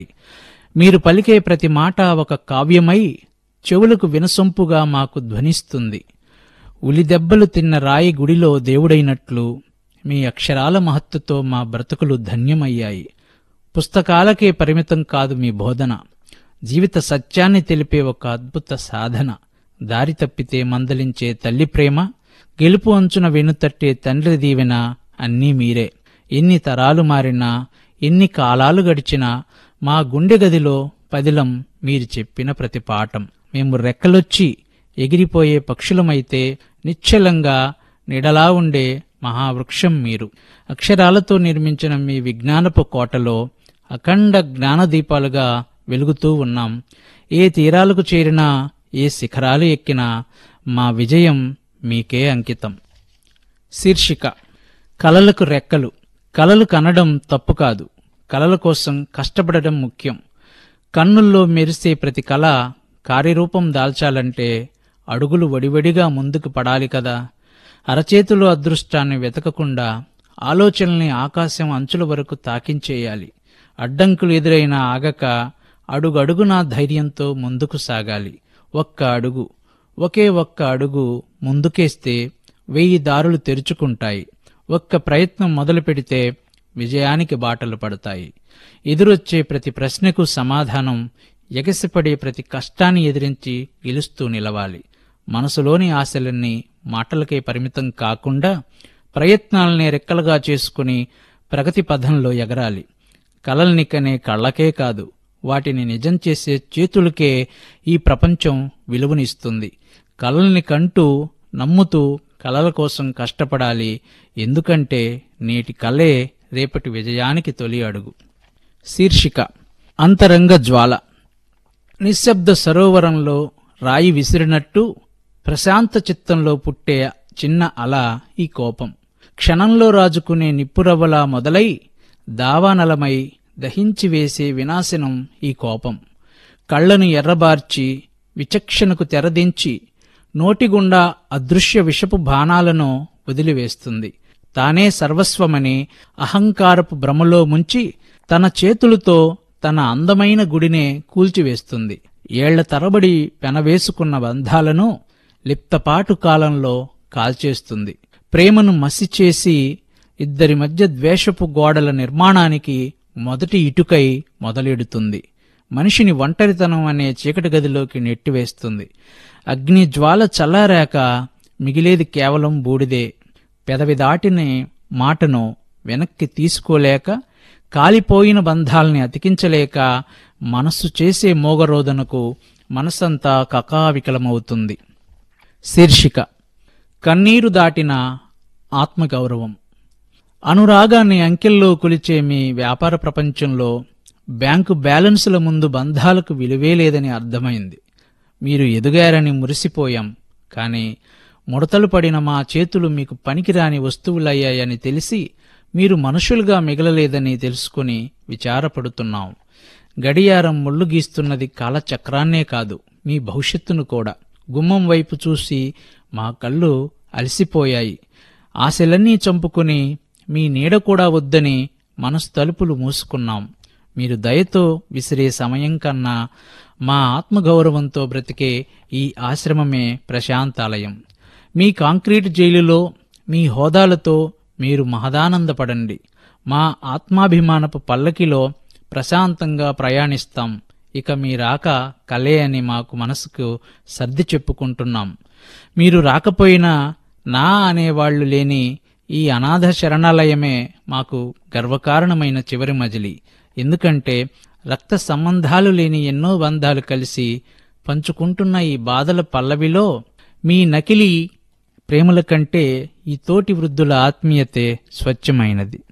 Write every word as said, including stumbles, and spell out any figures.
మీరు పలికే ప్రతి మాట ఒక కావ్యమై చెవులకు వినసొంపుగా మాకు ధ్వనిస్తుంది. ఉలిదెబ్బలు తిన్న రాయి గుడిలో దేవుడైనట్లు మీ అక్షరాల మహత్తుతో మా బ్రతుకులు ధన్యమయ్యాయి. పుస్తకాలకే పరిమితం కాదు మీ బోధన, జీవిత సత్యాన్ని తెలిపే ఒక అద్భుత సాధన. దారి తప్పితే మందలించే తల్లి ప్రేమ, గెలుపు అంచున వెనుతట్టే తండ్రి దీవెన అన్నీ మీరే. ఎన్ని తరాలు మారినా, ఎన్ని కాలాలు గడిచినా మా గుండె గదిలో పదిలం మీరు చెప్పిన ప్రతి పాఠం. మేము రెక్కలొచ్చి ఎగిరిపోయే పక్షులమైతే నిశ్చలంగా నిడలా ఉండే మహావృక్షం మీరు. అక్షరాలతో నిర్మించిన మీ విజ్ఞానపు కోటలో అఖండ జ్ఞానదీపాలుగా వెలుగుతూ ఉన్నాం. ఏ తీరాలకు చేరినా, ఏ శిఖరాలు ఎక్కినా మా విజయం మీకే అంకితం. శీర్షిక: కలలకు రెక్కలు. కలలు కనడం తప్పు కాదు, కలల కోసం కష్టపడడం ముఖ్యం. కన్నుల్లో మెరిసే ప్రతి కళ కార్యరూపం దాల్చాలంటే అడుగులు వడివడిగా ముందుకు పడాలి కదా. అరచేతులో అదృష్టాన్ని వెతకకుండా ఆలోచనల్ని ఆకాశం అంచుల వరకు తాకించేయాలి. అడ్డంకులు ఎదురైనా ఆగక అడుగడుగునా ధైర్యంతో ముందుకు సాగాలి. ఒక్క అడుగు, ఒకే ఒక్క అడుగు ముందుకేస్తే వెయ్యి దారులు తెరుచుకుంటాయి. ఒక్క ప్రయత్నం మొదలు పెడితే విజయానికి బాటలు పడతాయి. ఎదురొచ్చే ప్రతి ప్రశ్నకు సమాధానం, ఎగసిపడే ప్రతి కష్టాన్ని ఎదిరించి గెలుస్తూ నిలవాలి. మనసులోని ఆశలన్నీ మాటలకే పరిమితం కాకుండా ప్రయత్నాలనే రెక్కలుగా చేసుకుని ప్రగతి పథంలో ఎగరాలి. కలల్ని కనే కళ్ళకే కాదు, వాటిని నిజం చేసే చేతులకే ఈ ప్రపంచం విలువనిస్తుంది. కలల్ని కంటూ నమ్ముతూ కలల కోసం కష్టపడాలి. ఎందుకంటే నేటి కలే రేపటి విజయానికి తొలి అడుగు. శీర్షిక: అంతరంగ జ్వాల. నిశ్శబ్ద సరోవరంలో రాయి విసిరినట్టు ప్రశాంత చిత్తంలో పుట్టే చిన్న అల ఈ కోపం. క్షణంలో రాజుకునే నిప్పురవ్వలా మొదలై దావానలమై దహించి వేసే వినాశనం ఈ కోపం. కళ్లను ఎర్రబార్చి విచక్షణకు తెరదించి నోటిగుండా అదృశ్య విషపు బాణాలను వదిలివేస్తుంది. తానే సర్వస్వమని అహంకారపు భ్రమలో ముంచి తన చేతులతో తన అందమైన గుడినే కూల్చివేస్తుంది. ఏళ్ల తరబడి పెనవేసుకున్న బంధాలను లిప్తపాటు కాలంలో కాల్చేస్తుంది. ప్రేమను మసిచేసి ఇద్దరి మధ్య ద్వేషపు గోడల నిర్మాణానికి మొదటి ఇటుకై మొదలెడుతుంది. మనిషిని ఒంటరితనం అనే చీకటి గదిలోకి నెట్టివేస్తుంది. అగ్ని జ్వాల చల్లారాక మిగిలేది కేవలం బూడిదే. పెదవి దాటిన మాటను వెనక్కి తీసుకోలేక, కాలిపోయిన బంధాల్ని అతికించలేక మనస్సు చేసే మోగరోదనకు మనసంతా కకావికలమవుతుంది. శీర్షిక: కన్నీరు దాటిన ఆత్మగౌరవం. అనురాగాన్ని అంకెల్లో కొలిచే మీ వ్యాపార ప్రపంచంలో బ్యాంకు బ్యాలెన్సుల ముందు బంధాలకు విలువే లేదని అర్థమైంది. మీరు ఎదుగారని మురిసిపోయాం, కానీ ముడతలు పడిన మా చేతులు మీకు పనికిరాని వస్తువులయ్యాయని తెలిసి మీరు మనుషులుగా మిగలలేదని తెలుసుకుని విచారపడుతున్నాం. గడియారం ముళ్ళు గీస్తున్నది కాలచక్రాన్నే కాదు, మీ భవిష్యత్తును కూడా. గుమ్మం వైపు చూసి మా కళ్ళు అలసిపోయాయి. ఆశలన్నీ చంపుకుని మీ నీడ కూడా వద్దని మనసు తలుపులు మూసుకున్నాం. మీరు దయతో విసిరే సమయం కన్నా మా ఆత్మగౌరవంతో బ్రతికే ఈ ఆశ్రమమే ప్రశాంతాలయం. మీ కాంక్రీట్ జైలులో మీ హోదాలతో మీరు మహదానందపడండి. మా ఆత్మాభిమానపు పల్లకిలో ప్రశాంతంగా ప్రయాణిస్తాం. ఇక మీ రాక కలే అని మాకు మనసుకు సర్ది చెప్పుకుంటున్నాం. మీరు రాకపోయినా నా అనేవాళ్లు లేని ఈ అనాథ శరణాలయమే మాకు గర్వకారణమైన చివరి మజిలీ. ఎందుకంటే రక్త సంబంధాలు లేని ఎన్నో బంధాలు కలిసి పంచుకుంటున్న ఈ బాధల పల్లవిలో మీ నకిలీ ప్రేమల కంటే ఈ తోటి వృద్ధుల ఆత్మీయతే స్వచ్ఛమైనది.